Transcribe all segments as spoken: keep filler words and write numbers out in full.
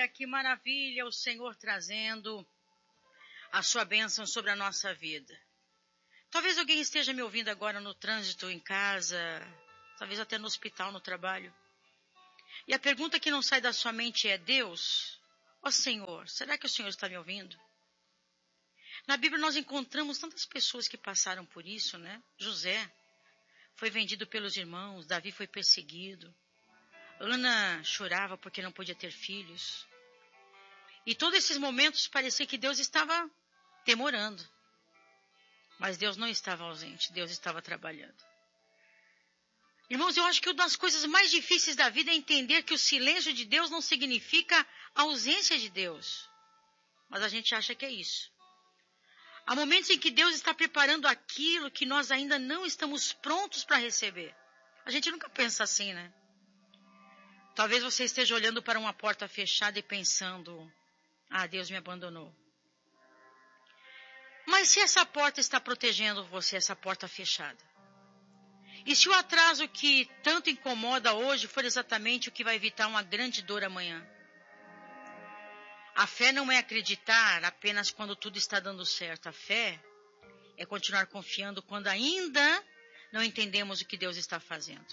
Aleluia, que maravilha o Senhor trazendo a sua bênção sobre a nossa vida. Talvez alguém esteja me ouvindo agora no trânsito, em casa, talvez até no hospital, no trabalho. E a pergunta que não sai da sua mente é: Deus, ó Senhor, será que o Senhor está me ouvindo? Na Bíblia nós encontramos tantas pessoas que passaram por isso, né? José foi vendido pelos irmãos, Davi foi perseguido, Ana chorava porque não podia ter filhos. E todos esses momentos parecia que Deus estava demorando. Mas Deus não estava ausente, Deus estava trabalhando. Irmãos, eu acho que uma das coisas mais difíceis da vida é entender que o silêncio de Deus não significa a ausência de Deus. Mas a gente acha que é isso. Há momentos em que Deus está preparando aquilo que nós ainda não estamos prontos para receber. A gente nunca pensa assim, né? Talvez você esteja olhando para uma porta fechada e pensando: ah, Deus me abandonou. Mas se essa porta está protegendo você, essa porta fechada? E se o atraso que tanto incomoda hoje for exatamente o que vai evitar uma grande dor amanhã? A fé não é acreditar apenas quando tudo está dando certo. A fé é continuar confiando quando ainda não entendemos o que Deus está fazendo.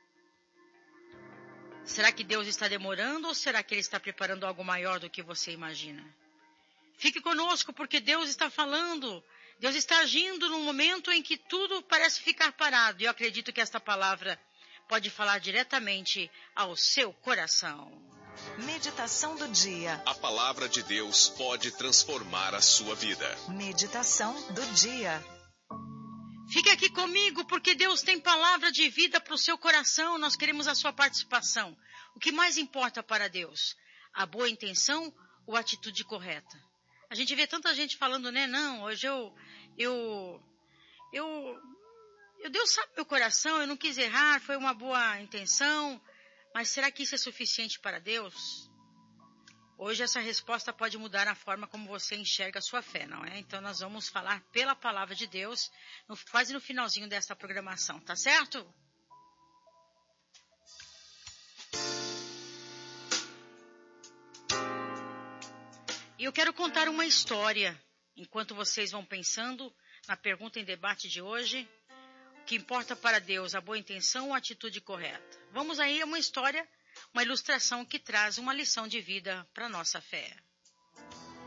Será que Deus está demorando ou será que Ele está preparando algo maior do que você imagina? Fique conosco, porque Deus está falando, Deus está agindo num momento em que tudo parece ficar parado. E eu acredito que esta palavra pode falar diretamente ao seu coração. Meditação do dia. A palavra de Deus pode transformar a sua vida. Meditação do dia. Fique aqui comigo, porque Deus tem palavra de vida para o seu coração. Nós queremos a sua participação. O que mais importa para Deus? A boa intenção ou a atitude correta? A gente vê tanta gente falando, né? Não, hoje eu, eu, eu, eu, Deus sabe meu coração, eu não quis errar, foi uma boa intenção, mas será que isso é suficiente para Deus? Hoje essa resposta pode mudar a forma como você enxerga a sua fé, não é? Então nós vamos falar pela palavra de Deus, no, quase no finalzinho desta programação, tá certo? E eu quero contar uma história, enquanto vocês vão pensando na pergunta em debate de hoje. O que importa para Deus, a boa intenção ou a atitude correta? Vamos aí a uma história, uma ilustração que traz uma lição de vida para a nossa fé.